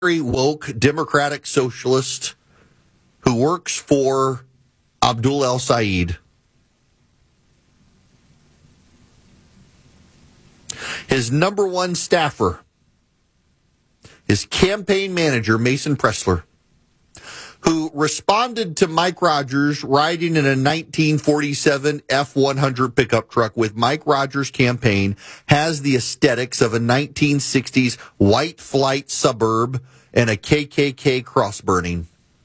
very woke democratic socialist who works for Abdul El-Sayed. His number one staffer, his campaign manager, Mason Pressler, who responded to Mike Rogers riding in a 1947 F-100 pickup truck with Mike Rogers' campaign, has the aesthetics of a 1960s white flight suburb and a KKK cross burning.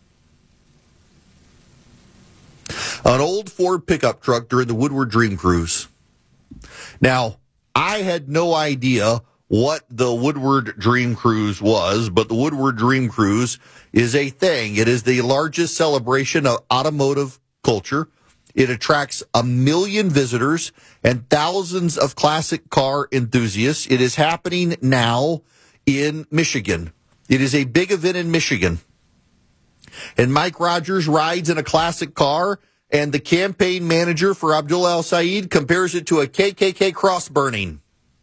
An old Ford pickup truck during the Woodward Dream Cruise. Now, I had no idea what the Woodward Dream Cruise was, but the Woodward Dream Cruise is a thing. It is the largest celebration of automotive culture. It attracts 1 million visitors and thousands of classic car enthusiasts. It is happening now in Michigan. It is a big event in Michigan. And Mike Rogers rides in a classic car, and the campaign manager for Abdul El-Sayed compares it to a KKK cross burning.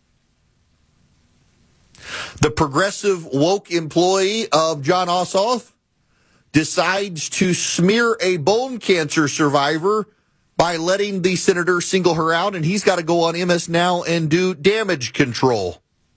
The progressive woke employee of John Ossoff decides to smear a bone cancer survivor by letting the senator single her out, and he's got to go on MS Now and do damage control.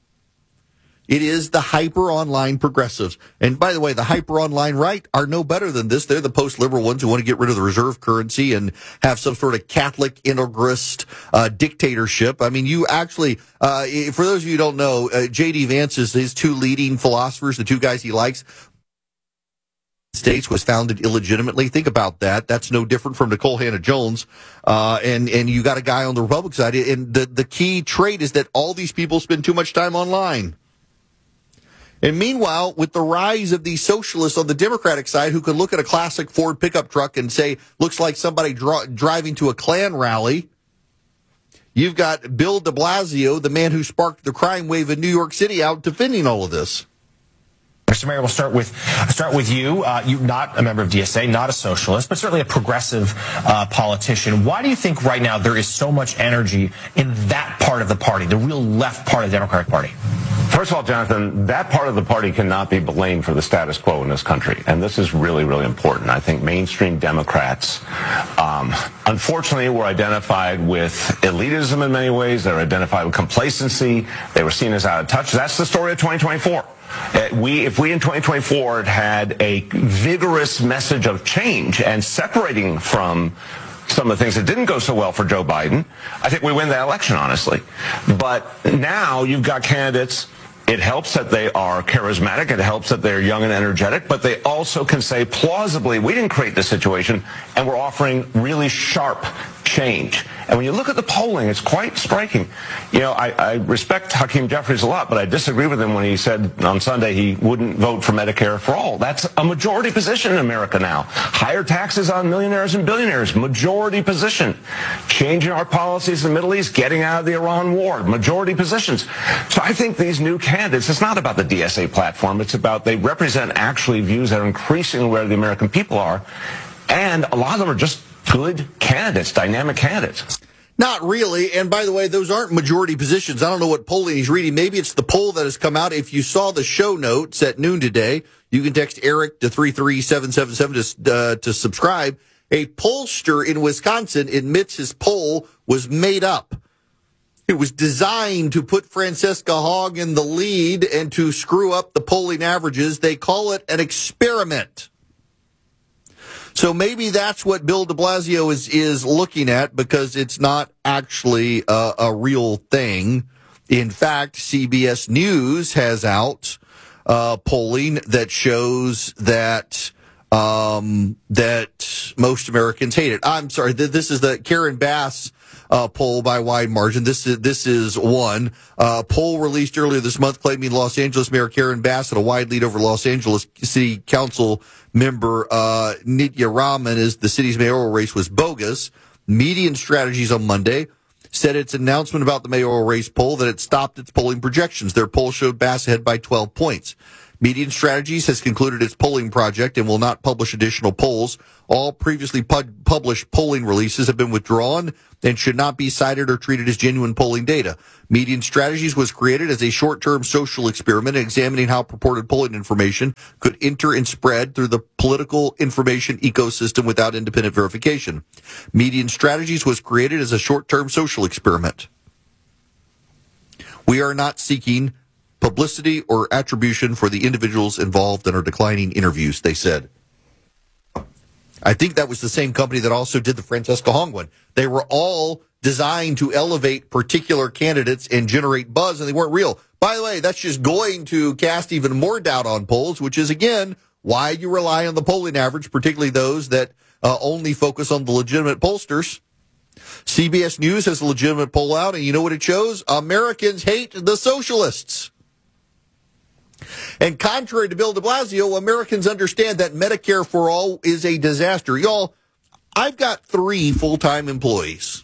It is the hyper-online progressives. And by the way, the hyper-online right are no better than this. They're the post-liberal ones who want to get rid of the reserve currency and have some sort of Catholic integrist dictatorship. I mean, you actually, for those of you who don't know, J.D. Vance is his two leading philosophers, the two guys he likes. States was founded illegitimately. Think about that. That's no different from Nicole Hannah-Jones. And you got a guy on the Republican side. And the key trait is that all these people spend too much time online. And meanwhile, with the rise of these socialists on the Democratic side who could look at a classic Ford pickup truck and say, looks like somebody driving to a Klan rally, you've got Bill de Blasio, the man who sparked the crime wave in New York City, out defending all of this. Mr. Mayor, we'll start with you. You're not a member of DSA, not a socialist, but certainly a progressive politician. Why do you think right now there is so much energy in that part of the party, the real left part of the Democratic Party? First of all, Jonathan, that part of the party cannot be blamed for the status quo in this country. And this is really, really important. I think mainstream Democrats, unfortunately, were identified with elitism in many ways. They were identified with complacency. They were seen as out of touch. That's the story of 2024. If we in 2024 had a vigorous message of change and separating from some of the things that didn't go so well for Joe Biden, I think we win that election, honestly. But now you've got candidates. It helps that they are charismatic. It helps that they're young and energetic. But they also can say plausibly, we didn't create this situation, and we're offering really sharp change. And when you look at the polling, it's quite striking. You know, I respect Hakeem Jeffries a lot, but I disagree with him when he said on Sunday he wouldn't vote for Medicare for all. That's a majority position in America now. Higher taxes on millionaires and billionaires, majority position. Changing our policies in the Middle East, getting out of the Iran war, majority positions. So I think these new candidates, it's not about the DSA platform. It's about they represent actually views that are increasingly where the American people are. And a lot of them are just good candidates, dynamic candidates. Not really. And by the way, those aren't majority positions. I don't know what polling he's reading. Maybe it's the poll that has come out. If you saw the show notes at noon today, you can text Eric to 33777 to subscribe. A pollster in Wisconsin admits his poll was made up. It was designed to put Francesca Hogg in the lead and to screw up the polling averages. They call it an experiment. So maybe that's what Bill de Blasio is looking at, because it's not actually a real thing. In fact, CBS News has out polling that shows that that most Americans hate it. I'm sorry, this is the Karen Bass poll by wide margin. This is one poll released earlier this month claiming Los Angeles Mayor Karen Bass had a wide lead over Los Angeles City Council member Nitya Raman as the city's mayoral race was bogus. Median Strategies on Monday said its announcement about the mayoral race poll that it stopped its polling projections. Their poll showed Bass ahead by 12 points. Median Strategies has concluded its polling project and will not publish additional polls. All previously published polling releases have been withdrawn and should not be cited or treated as genuine polling data. Median Strategies was created as a short-term social experiment examining how purported polling information could enter and spread through the political information ecosystem without independent verification. Median Strategies was created as a short-term social experiment. We are not seeking publicity or attribution for the individuals involved in our declining interviews, they said. I think that was the same company that also did the Francesca Hong one. They were all designed to elevate particular candidates and generate buzz, and they weren't real. By the way, that's just going to cast even more doubt on polls, which is, again, why you rely on the polling average, particularly those that only focus on the legitimate pollsters. CBS News has a legitimate poll out, and you know what it shows? Americans hate the socialists. And contrary to Bill de Blasio, Americans understand that Medicare for all is a disaster. Y'all, I've got 3 full-time employees.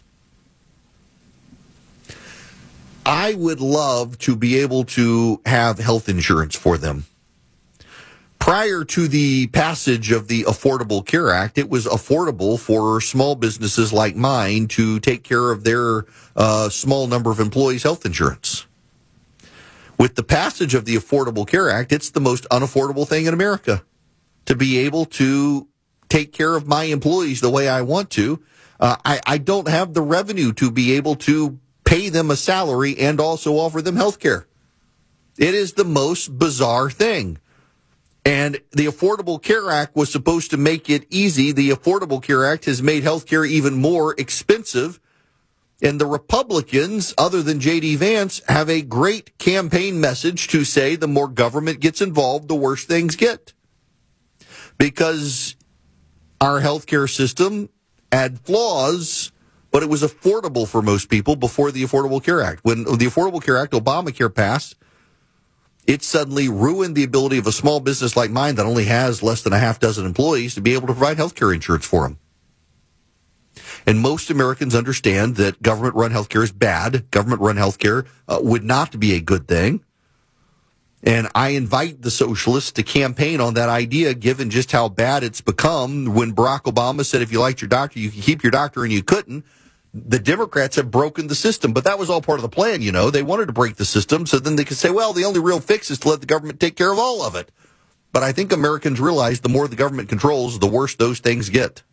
I would love to be able to have health insurance for them. Prior to the passage of the Affordable Care Act, it was affordable for small businesses like mine to take care of their small number of employees' health insurance. With the passage of the Affordable Care Act, it's the most unaffordable thing in America to be able to take care of my employees the way I want to. I don't have the revenue to be able to pay them a salary and also offer them health care. It is the most bizarre thing. And the Affordable Care Act was supposed to make it easy. The Affordable Care Act has made health care even more expensive. And the Republicans, other than J.D. Vance, have a great campaign message to say the more government gets involved, the worse things get. Because our healthcare system had flaws, but it was affordable for most people before the Affordable Care Act. When the Affordable Care Act, Obamacare, passed, it suddenly ruined the ability of a small business like mine that only has less than a half dozen employees to be able to provide healthcare insurance for them. And most Americans understand that government-run healthcare is bad. Government-run healthcare would not be a good thing. And I invite the socialists to campaign on that idea, given just how bad it's become. When Barack Obama said if you liked your doctor, you could keep your doctor, and you couldn't. The Democrats have broken the system, but that was all part of the plan, you know. They wanted to break the system so then they could say, well, the only real fix is to let the government take care of all of it. But I think Americans realize the more the government controls, the worse those things get.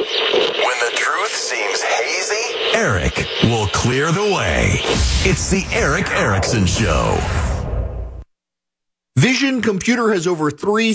Eric will clear the way. It's the Eric Erickson Show. Vision Computer has over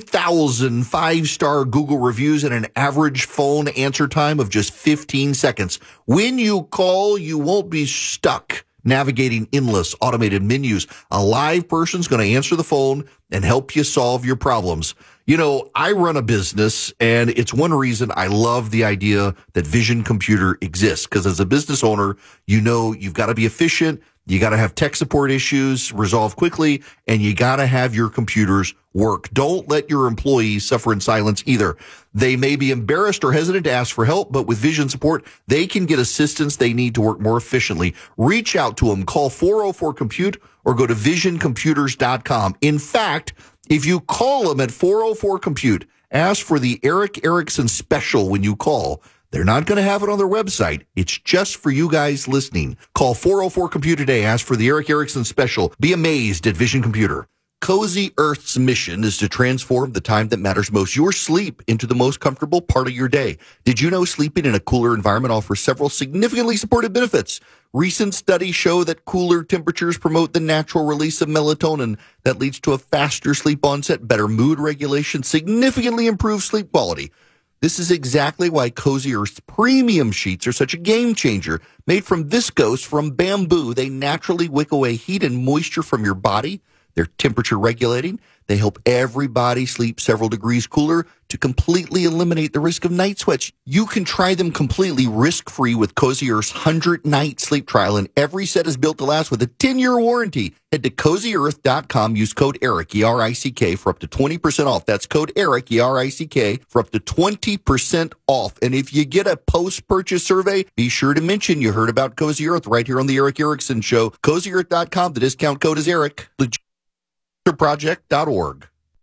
3,000 5-star Google reviews and an average phone answer time of just 15 seconds. When you call, you won't be stuck navigating endless automated menus. A live person's going to answer the phone and help you solve your problems. You know, I run a business, and it's one reason I love the idea that Vision Computer exists, because as a business owner, you know you've got to be efficient, you got to have tech support issues resolved quickly, and you got to have your computers work. Don't let your employees suffer in silence either. They may be embarrassed or hesitant to ask for help, but with Vision support, they can get assistance they need to work more efficiently. Reach out to them. Call 404-COMPUTE or go to visioncomputers.com. In fact, if you call them at 404-COMPUTE, ask for the Eric Erickson special when you call. They're not going to have it on their website. It's just for you guys listening. Call 404-COMPUTE today. Ask for the Eric Erickson special. Be amazed at Vision Computer. Cozy Earth's mission is to transform the time that matters most, your sleep, into the most comfortable part of your day. Did you know sleeping in a cooler environment offers several significantly supported benefits? Recent studies show that cooler temperatures promote the natural release of melatonin that leads to a faster sleep onset, better mood regulation, significantly improved sleep quality. This is exactly why Cozy Earth's premium sheets are such a game changer. Made from viscose from bamboo, they naturally wick away heat and moisture from your body. They're temperature regulating. They help everybody sleep several degrees cooler to completely eliminate the risk of night sweats. You can try them completely risk-free with Cozy Earth's 100-night sleep trial, and every set is built to last with a 10-year warranty. Head to CozyEarth.com. Use code ERIC, E-R-I-C-K, for up to 20% off. That's code ERIC, E-R-I-C-K, for up to 20% off. And if you get a post-purchase survey, be sure to mention you heard about Cozy Earth right here on the Eric Erickson Show. CozyEarth.com. The discount code is ERIC. Project.org.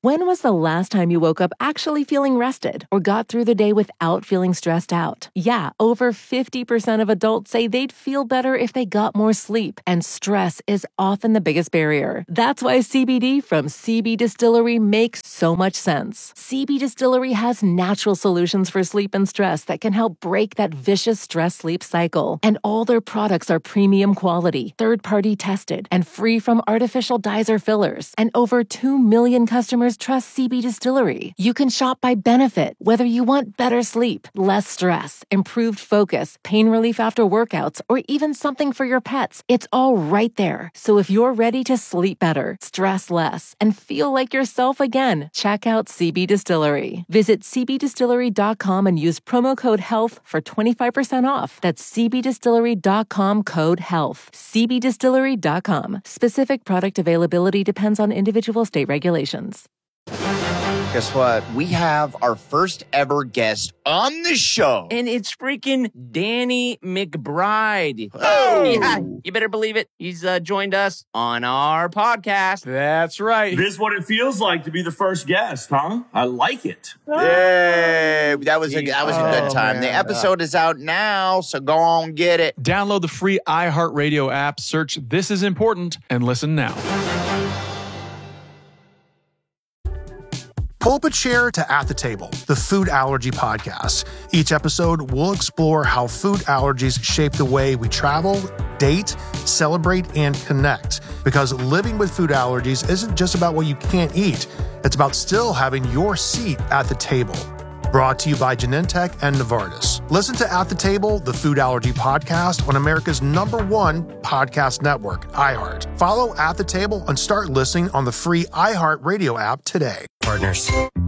When was the last time you woke up actually feeling rested or got through the day without feeling stressed out? Yeah, over 50% of adults say they'd feel better if they got more sleep, and stress is often the biggest barrier. That's why CBD from CB Distillery makes so much sense. CB Distillery has natural solutions for sleep and stress that can help break that vicious stress-sleep cycle. And all their products are premium quality, third-party tested, and free from artificial dyes or fillers. And over 2 million customers trust CB Distillery. You can shop by benefit, whether you want better sleep, less stress, improved focus, pain relief after workouts, or even something for your pets. It's all right there. So if you're ready to sleep better, stress less, and feel like yourself again, check out CB Distillery. Visit cbdistillery.com and use promo code HEALTH for 25% off. That's cbdistillery.com, code HEALTH. cbdistillery.com. Specific product availability depends on individual state regulations. Guess what? We have our first ever guest on the show. And it's freaking Danny McBride. Oh! Yeah, you better believe it. He's joined us on our podcast. That's right. This is what it feels like to be the first guest, huh? I like it. Yay! That was a good time. Man. The episode is out now, so go on get it. Download the free iHeartRadio app, search This Is Important, and listen now. Pull up a chair to At the Table, the food allergy podcast. Each episode, we'll explore how food allergies shape the way we travel, date, celebrate, and connect. Because living with food allergies isn't just about what you can't eat. It's about still having your seat at the table. Brought to you by Genentech and Novartis. Listen to At the Table, the food allergy podcast on America's #1 podcast network, iHeart. Follow At the Table and start listening on the free iHeartRadio app today. Partners,